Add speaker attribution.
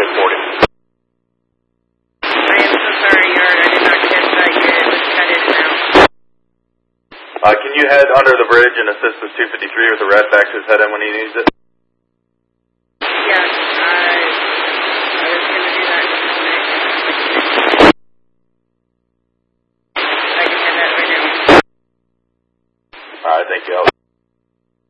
Speaker 1: 40.
Speaker 2: I am so sorry, Yard. I did not catch that yet. It was cut in and out.
Speaker 1: Can you head under the bridge and assist with 253 with the red back to his head in when he needs it?